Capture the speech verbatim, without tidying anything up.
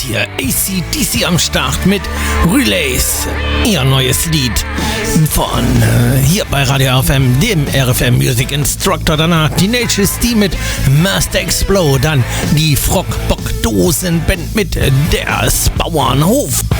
hier A C D C am Start mit Relays, ihr neues Lied von äh, hier bei Radio R F M, dem R F M Music Instructor. Danach die Tenacious D mit Master Explode, dann die Frockbock Dosenband mit Der Bauernhof.